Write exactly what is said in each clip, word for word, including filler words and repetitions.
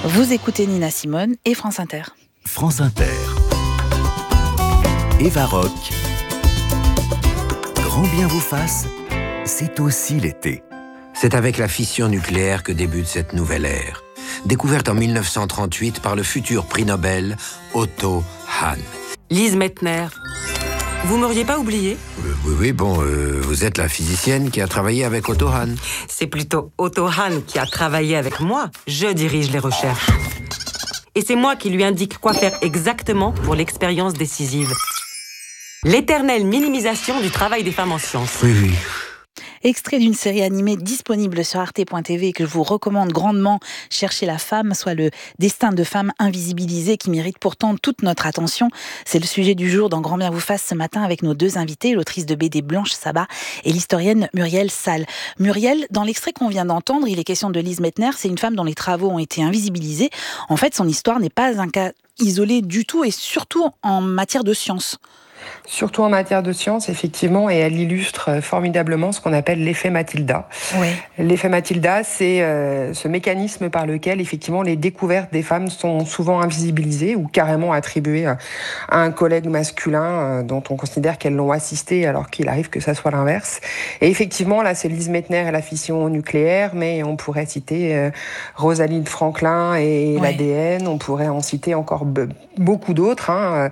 Vous écoutez Nina Simone et France Inter. France Inter. Eva Rock. Grand bien vous fasse, c'est aussi l'été. C'est avec la fission nucléaire que débute cette nouvelle ère. Découverte en mille neuf cent trente-huit par le futur prix Nobel Otto Hahn. Lise Meitner, vous m'auriez pas oublié ? euh, Oui, oui, bon, euh, vous êtes la physicienne qui a travaillé avec Otto Hahn. C'est plutôt Otto Hahn qui a travaillé avec moi. Je dirige les recherches. Et c'est moi qui lui indique quoi faire exactement pour l'expérience décisive. L'éternelle minimisation du travail des femmes en sciences. Oui, oui. Extrait d'une série animée disponible sur arte point t v que je vous recommande grandement, Chercher la femme, soit le destin de femmes invisibilisées qui méritent pourtant toute notre attention. C'est le sujet du jour dans Grand bien vous fasse ce matin avec nos deux invités, l'autrice de B D Blanche Sabat et l'historienne Muriel Salles. Muriel, dans l'extrait qu'on vient d'entendre, il est question de Lise Meitner, c'est une femme dont les travaux ont été invisibilisés. En fait, son histoire n'est pas un cas isolé du tout et surtout en matière de science. Surtout en matière de science, effectivement, et elle illustre formidablement ce qu'on appelle l'effet Matilda. Oui. L'effet Matilda, c'est euh, ce mécanisme par lequel, effectivement, les découvertes des femmes sont souvent invisibilisées ou carrément attribuées à, à un collègue masculin euh, dont on considère qu'elles l'ont assisté alors qu'il arrive que ça soit l'inverse. Et effectivement, là, c'est Lise Meitner et la fission nucléaire, mais on pourrait citer euh, Rosalind Franklin et oui. l'A D N, on pourrait en citer encore be- beaucoup d'autres, hein.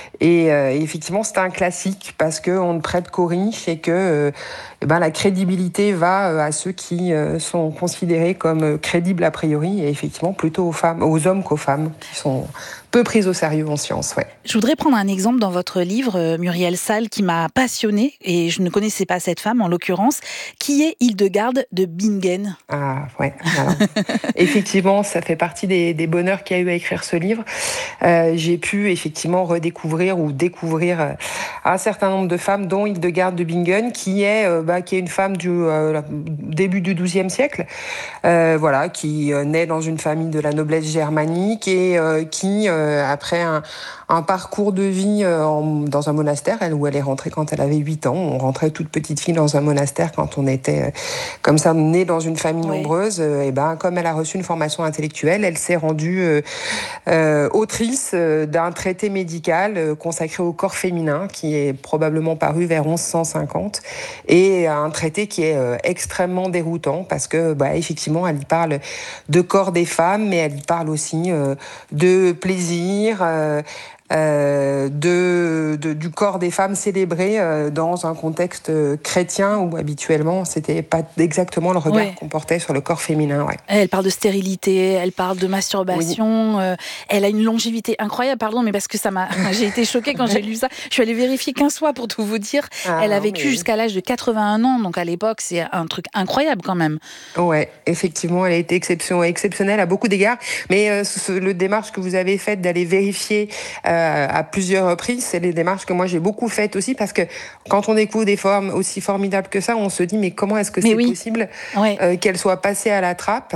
Et euh, effectivement, c'est un classique parce qu'on ne prête qu'aux riches et que euh, eh ben, la crédibilité va euh, à ceux qui euh, sont considérés comme euh, crédibles a priori et effectivement plutôt aux femmes, aux hommes qu'aux femmes qui sont peu prises au sérieux en sciences. Ouais. Je voudrais prendre un exemple dans votre livre, euh, Muriel Salles, qui m'a passionnée et je ne connaissais pas cette femme en l'occurrence, qui est Hildegarde de Bingen. Ah ouais. Alors, effectivement, ça fait partie des, des bonheurs qu'il y a eu à écrire ce livre. Euh, j'ai pu effectivement redécouvrir ou découvrir un certain nombre de femmes, dont Hildegarde de Bingen, qui est, euh, bah, qui est une femme du euh, début du douzième siècle, euh, voilà, qui euh, naît dans une famille de la noblesse germanique et euh, qui, euh, après un, un parcours de vie euh, en, dans un monastère, elle, où elle est rentrée quand elle avait huit ans, on rentrait toute petite fille dans un monastère quand on était euh, comme ça, née dans une famille oui. nombreuse, euh, et ben, comme elle a reçu une formation intellectuelle, elle s'est rendue euh, euh, autrice euh, d'un traité médical euh, consacré au corps féminin, qui est probablement paru vers onze cent cinquante, et un traité qui est euh, extrêmement déroutant, parce que, bah, effectivement, elle y parle de corps des femmes, mais elle y parle aussi euh, de plaisir, euh, Euh, de, de, du corps des femmes célébré euh, dans un contexte euh, chrétien où habituellement c'était pas exactement le regard ouais. qu'on portait sur le corps féminin. Ouais. Elle parle de stérilité, elle parle de masturbation, oui. euh, elle a une longévité incroyable, pardon, mais parce que ça m'a, j'ai été choquée quand j'ai lu ça. Je suis allée vérifier quinze fois pour tout vous dire. Ah, elle a vécu mais... jusqu'à l'âge de quatre-vingt-un ans, donc à l'époque c'est un truc incroyable quand même. Ouais, effectivement, elle a été exception, exceptionnelle à beaucoup d'égards, mais euh, ce, le démarche que vous avez faite d'aller vérifier euh, à plusieurs reprises, c'est les démarches que moi j'ai beaucoup faites aussi, parce que quand on découvre des formes aussi formidables que ça, on se dit mais comment est-ce que mais c'est oui. possible ouais. euh, qu'elle soit passée à la trappe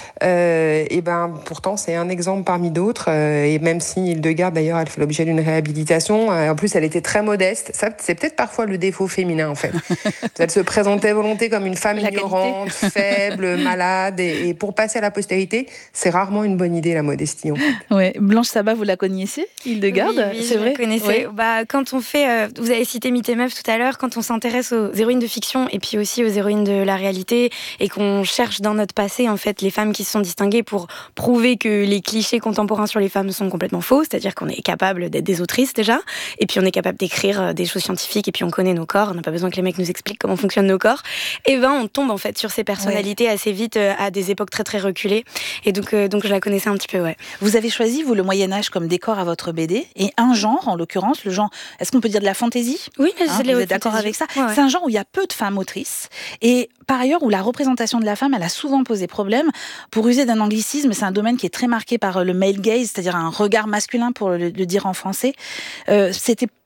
euh, et ben pourtant c'est un exemple parmi d'autres euh, et même si Hildegarde d'ailleurs elle fait l'objet d'une réhabilitation, euh, en plus elle était très modeste, ça c'est peut-être parfois le défaut féminin en fait. Elle se présentait volonté comme une femme la ignorante, qualité. faible, malade et, et pour passer à la postérité, c'est rarement une bonne idée la modestie en fait. Ouais. Blanche Sabat, vous la connaissez, Hildegarde? Oui, oui, c'est je vrai. la connaissais. Oui. Bah, quand on fait, euh, vous avez cité Mythes et Meufs tout à l'heure, quand on s'intéresse aux héroïnes de fiction et puis aussi aux héroïnes de la réalité et qu'on cherche dans notre passé en fait les femmes qui se sont distinguées pour prouver que les clichés contemporains sur les femmes sont complètement faux, c'est-à-dire qu'on est capable d'être des autrices déjà, et puis on est capable d'écrire des choses scientifiques et puis on connaît nos corps, on n'a pas besoin que les mecs nous expliquent comment fonctionnent nos corps. Et ben on tombe en fait sur ces personnalités ouais. assez vite euh, à des époques très très reculées. Et donc euh, donc je la connaissais un petit peu, ouais. Vous avez choisi vous le Moyen Âge comme décor à votre B D et un genre, en l'occurrence, le genre, est-ce qu'on peut dire de la fantaisie ? Oui, hein, c'est de la vous êtes d'accord avec ça ? Ouais, ouais. C'est un genre où il y a peu de femmes autrices et par ailleurs où la représentation de la femme, elle a souvent posé problème. Pour user d'un anglicisme, c'est un domaine qui est très marqué par le male gaze, c'est-à-dire un regard masculin pour le, le dire en français. Euh, c'était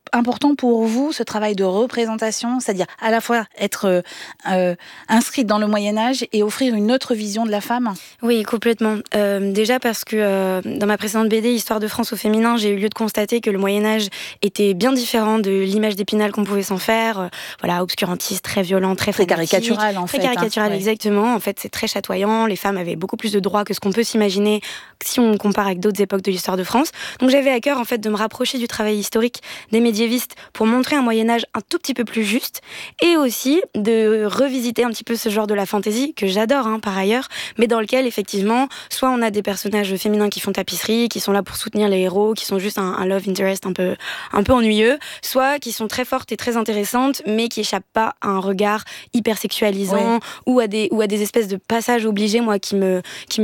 important pour vous, ce travail de représentation, c'est-à-dire à la fois être euh, euh, inscrite dans le Moyen-Âge et offrir une autre vision de la femme? Oui, complètement. Euh, déjà parce que euh, dans ma précédente B D, Histoire de France au féminin, j'ai eu lieu de constater que le Moyen-Âge était bien différent de l'image d'Épinal qu'on pouvait s'en faire. Euh, voilà, obscurantiste, très violent, très Très caricatural en très fait. Très caricatural, hein, exactement. En fait, c'est très chatoyant. Les femmes avaient beaucoup plus de droits que ce qu'on peut s'imaginer si on compare avec d'autres époques de l'histoire de France. Donc j'avais à cœur en fait de me rapprocher du travail historique des médiévistes pour montrer un Moyen-Âge un tout petit peu plus juste et aussi de revisiter un petit peu ce genre de la fantaisie que j'adore hein, par ailleurs, mais dans lequel effectivement, soit on a des personnages féminins qui font tapisserie, qui sont là pour soutenir les héros, qui sont juste un, un love interest un peu, un peu ennuyeux, soit qui sont très fortes et très intéressantes, mais qui échappent pas à un regard hyper sexualisant ouais. ou, à des, ou à des espèces de passages obligés, moi, qui me, qui me